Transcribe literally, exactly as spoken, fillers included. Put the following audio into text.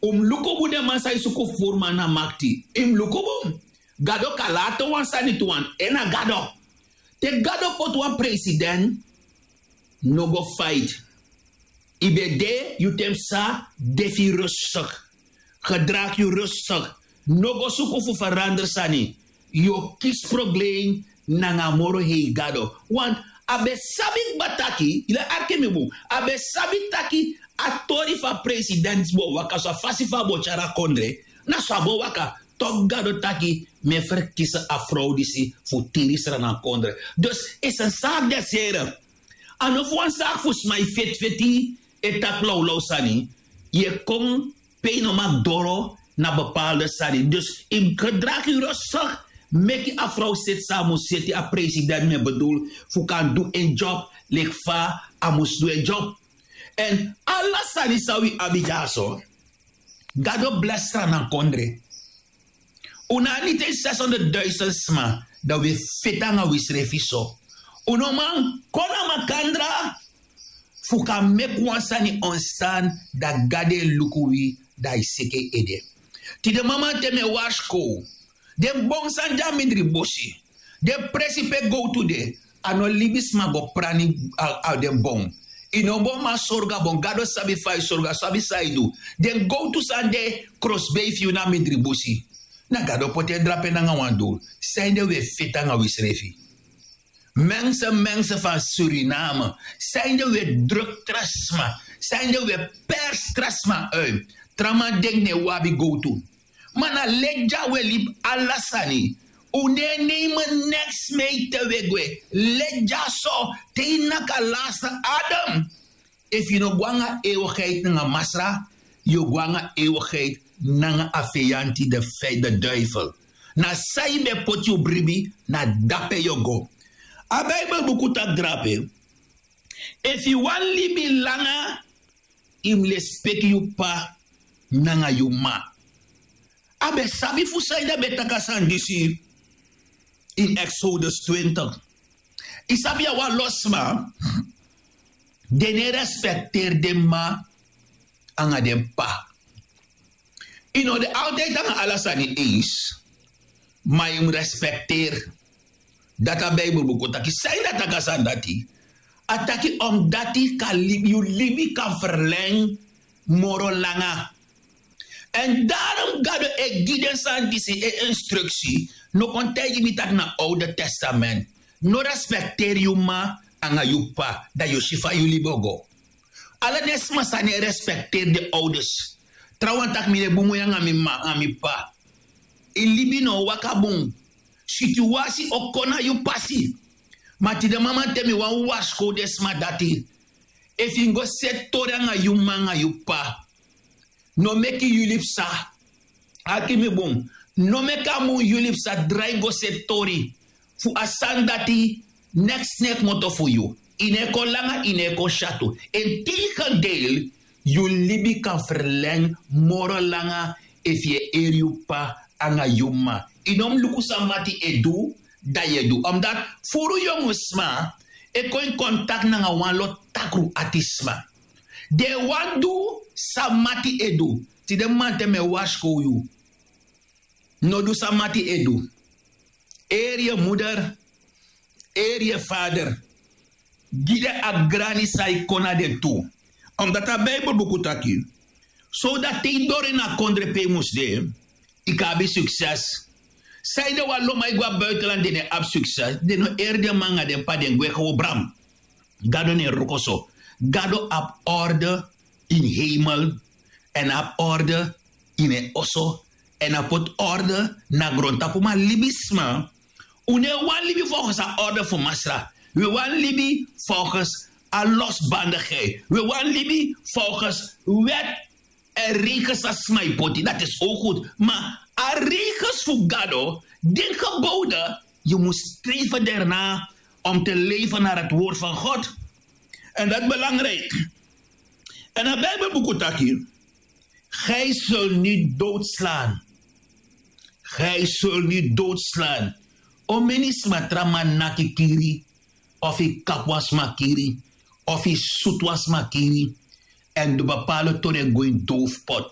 Um lukobu de masai suko forma na makti. Im lukobu. Gado kalato wan sani tuan. Ena gado. Te gado pot wan president. No go fight. Ibe de, you tem sa, defi rustig. Gedraag je rustig. No go suko fu verander sani. Yo kies probleem nanga moro hei gado. Want abe sabi bataki, ila arke mebu, abe sabi taki atori fa president bo waka so fasi fa bo chara kondre. Na so bo waka tok gado taki me verkiezen afrodisi fu tirisra na kondre. Dus is een zaak des heren. En of een zaak fus my vet veti etak lau lau sani. Je kon peno mak doro na bepaalde sani. Dus in gedrag je rustig. Meki a vrouw zit samen zitten, a president me bedoel, voor kan doen een job, lik va, a moest doen een job. En alla sani sawi abijaso, gado blastra na kondre. Una niet eens zeshonderdduizend sma, dat we fetanga wisrefiso. Uno man, kona makandra, voor kan mek wansani ontstaan, dat gade lukuwi, dat iseke ede. Tide mama teme washko. De bon sanja mindri bosi. De presipe go to de. Ano libis ma go prani al al de bon. Ino bon ma sorga bon. Gado sabi fai sorga sabi saidu. De go to sande cross bay fiu na mindri bosi. Na gado pote drape na nga wando. Sende we fita nga wisrefi. Mensen mensen van Suriname. Sende we druk trasma. Sende we pers trasma uit. Trama deng ne wabi go to. Mana leja welip alasani. Une nemen next mee te wegwe. Leja so te naka lasta Adam. If you no gwanga eeuwigheid nga masra. You gwanga eeuwigheid nanga afeyanti de fe de duivel. Na saibe pot you bribi na dape you go. A Bible bukuta drape. If you want libi langa. Im le spek you pa nanga you ma. Abe sabi fusaida betakasan disi in Exodus twenty. Isabi awa losma de ne respecteer de ma anga de pa. You know, de altijd anga alasani is ma yung respecteer data Bible buku taki saida takasan dati ataki om dati ka libi you libi kan verleng moro langa. En daarom gaat de guidance aan deze instructie. No contagie met dat na Oude Testament. No respecteer je ma en je pa. Dat je shifa jullie bogo. Alle desma sane respecteer de ouders. Trouwens tak mire bumu yang ami ma ami pa. In libi no wakabung. Situatie okona you pasi. Mati de mama temi wan wasko desma dati. If you go set tori nga you ma nga you pa. No meki yulipsa. Akimi bom. No meka mu yulipsa draigo setori. Fu asandati next nek moto fu you. Ineko langa ineko shatu. En tilke deel you libi kan verleng moro langa if je eriu pa anga yuma. Inom lukusa mati edu da yedu. Omdat furu yongusma e ko in contact nanga wan lo takru atisma. De wandu samati edu. Ti de mante me washko you. No du samati edu. Eer je moeder. Eer je vader. Gide a grani sai kona de tu. Omdat a Bijbel bukutaki. Zodat te dore na kondre pe musde. Ikabi succes. Zij de wallo ma igwa buitenland dene ab succes. Deno eer de manga de pa den gwe bram. Gado ne rukoso. Gado ab orde in hemel en ab orde in een osso en ab pot orde na grondtapu ma libisma. Une wan libi volgens a orde voor masra. We wan libi volgens a losbandigheid. We wan libi volgens wet en regels als smaipoti. Dat is ook goed. Maar a regels voor Gado, die geboden, je moet streven daarna om te leven naar het woord van God. En dat is belangrijk. En de Bijbelboek staat hier. Gij zult niet doodslaan. Gij zult niet doodslaan. Omenis matrama nakikiri. Of i kapwas makiri. Of i soetwas makiri. En de bepaalde toren going doofpot.